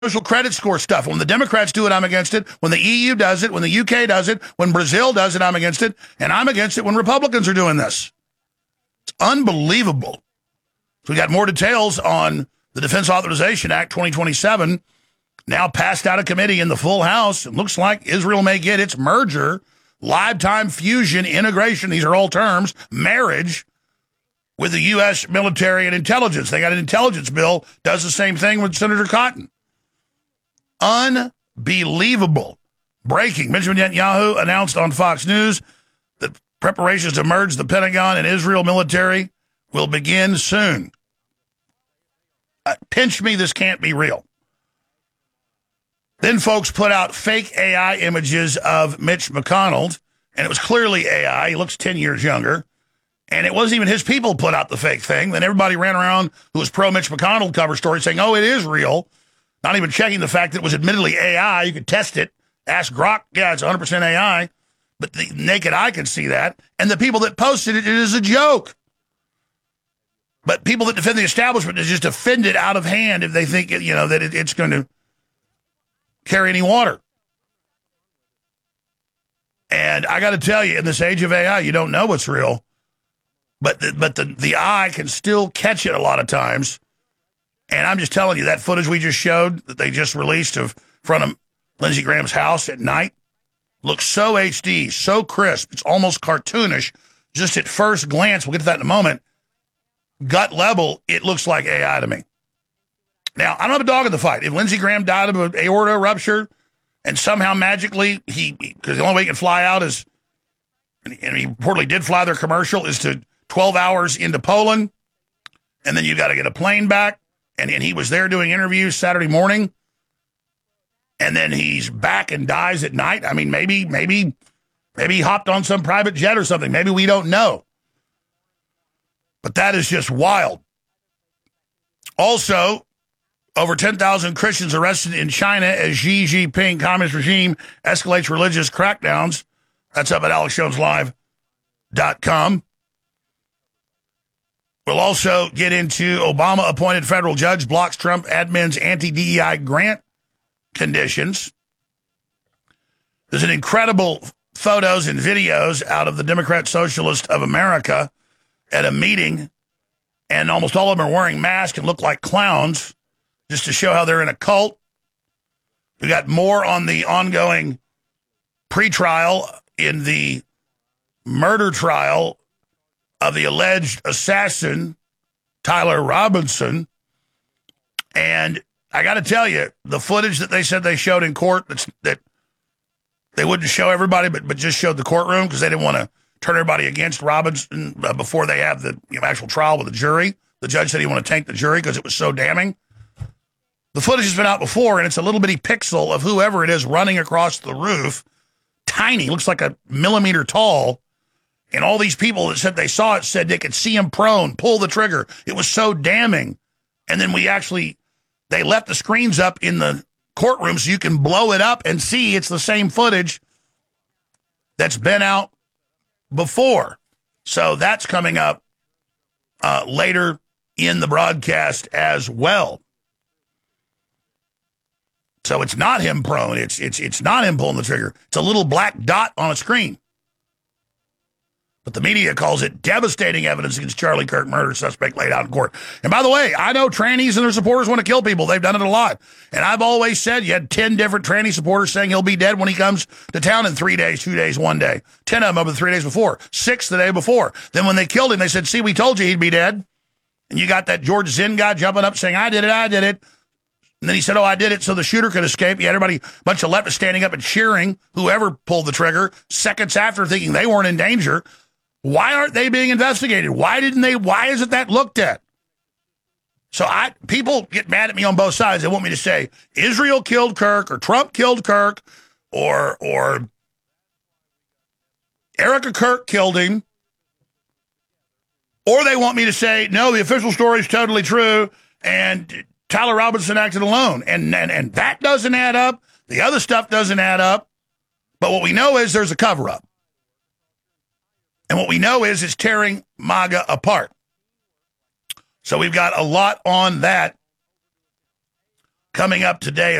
social credit score stuff. When the Democrats do it, I'm against it. When the EU does it, when the UK does it, when Brazil does it, I'm against it. And I'm against it when Republicans are doing this. It's unbelievable. So we got more details on the Defense Authorization Act 2027, now passed out of committee in the full House. It looks like Israel may get its merger, lifetime fusion, integration, these are all terms, marriage with the U.S. military and intelligence. They got an intelligence bill, does the same thing with Senator Cotton. Unbelievable. Breaking. Benjamin Netanyahu announced on Fox News that preparations to merge the Pentagon and Israel military will begin soon. Pinch me, this can't be real. Then folks put out fake AI images of Mitch McConnell, and it was clearly AI. He looks 10 years younger. And it wasn't even his people put out the fake thing. Then everybody ran around who was pro-Mitch McConnell cover story saying, oh, it is real. Not even checking the fact that it was admittedly AI. You could test it. Ask Grok. Yeah, it's 100% AI. But the naked eye can see that. And the people that posted it, it is a joke. But people that defend the establishment is just offended out of hand if they think, that it's going to carry any water. And I got to tell you, in this age of AI, you don't know what's real. But the eye can still catch it a lot of times. And I'm just telling you, that footage we just showed that they just released of front of Lindsey Graham's house at night looks so HD, so crisp. It's almost cartoonish. Just at first glance, we'll get to that in a moment, gut level, it looks like AI to me. Now, I don't have a dog in the fight. If Lindsey Graham died of an aorta rupture and somehow magically, because the only way he can fly out is, and he reportedly did fly their commercial, is to 12 hours into Poland, and then you got to get a plane back, and he was there doing interviews Saturday morning, and then he's back and dies at night. I mean, maybe he hopped on some private jet or something. Maybe we don't know. But that is just wild. Also, over 10,000 Christians arrested in China as Xi Jinping communist regime escalates religious crackdowns. That's up at AlexJonesLive.com. We'll also get into Obama-appointed federal judge blocks Trump admin's anti-DEI grant conditions. There's an incredible photos and videos out of the Democrat Socialist of America at a meeting, and almost all of them are wearing masks and look like clowns just to show how they're in a cult. We got more on the ongoing pretrial in the murder trial of the alleged assassin, Tyler Robinson. And I got to tell you, the footage that they said they showed in court, that they wouldn't show everybody, but just showed the courtroom because they didn't want to turn everybody against Robinson before they have the actual trial with the jury. The judge said he wanted to tank the jury because it was so damning. The footage has been out before, and it's a little bitty pixel of whoever it is running across the roof. Tiny, looks like a millimeter tall. And all these people that said they saw it said they could see him prone, pull the trigger. It was so damning. And then they left the screens up in the courtroom so you can blow it up and see it's the same footage that's been out before. So that's coming up later in the broadcast as well. So it's not him prone. It's not him pulling the trigger. It's a little black dot on a screen. But the media calls it devastating evidence against Charlie Kirk, murder suspect laid out in court. And by the way, I know trannies and their supporters want to kill people. They've done it a lot. And I've always said you had 10 different tranny supporters saying he'll be dead when he comes to town in 3 days, 2 days, 1 day. 10 of them over the 3 days before. 6 the day before. Then when they killed him, they said, see, we told you he'd be dead. And you got that George Zinn guy jumping up saying, I did it. And then he said, oh, I did it so the shooter could escape. You had everybody, a bunch of leftists standing up and cheering whoever pulled the trigger seconds after, thinking they weren't in danger. Why aren't they being investigated? Why isn't that looked at? So people get mad at me on both sides. They want me to say Israel killed Kirk or Trump killed Kirk or Erica Kirk killed him. Or they want me to say, no, the official story is totally true and Tyler Robinson acted alone. And that doesn't add up. The other stuff doesn't add up. But what we know is there's a cover-up. And what we know is it's tearing MAGA apart. So we've got a lot on that Coming up today,